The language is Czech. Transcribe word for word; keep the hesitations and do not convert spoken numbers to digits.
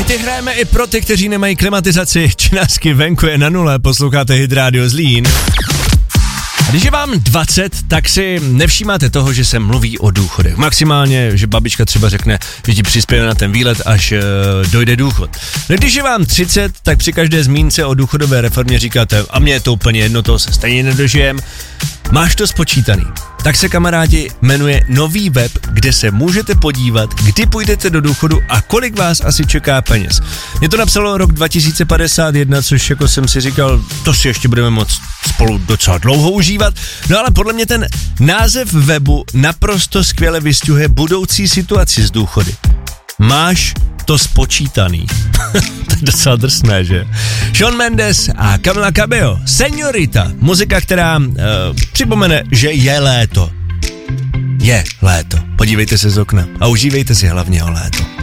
hity hrajeme i pro ty, kteří nemají klimatizaci. Činásky venku je na nule, posloucháte Hit Radio Zlín. A když je vám dvacet, tak si nevšímáte toho, že se mluví o důchodech. Maximálně, že babička třeba řekne, že ti přispěje na ten výlet, až e, dojde důchod. No když je vám třicet, tak při každé zmínce o důchodové reformě říkáte, a mně je to úplně jedno, toho se stejně nedožijem. Máš to spočítaný. Tak se, kamarádi, jmenuje nový web, kde se můžete podívat, kdy půjdete do důchodu a kolik vás asi čeká peněz. Mě to napsalo rok dva tisíce padesát jedna, což jako jsem si říkal, to si ještě budeme moc spolu docela dlouho užívat. No ale podle mě ten název webu naprosto skvěle vystihuje budoucí situaci s důchody. Máš to spočítaný. To je docela drsné, že? Shawn Mendes a Camila Cabello, Señorita, muzika, která uh, připomene, že je léto. Je léto. Podívejte se z okna a užívejte si hlavně o léto.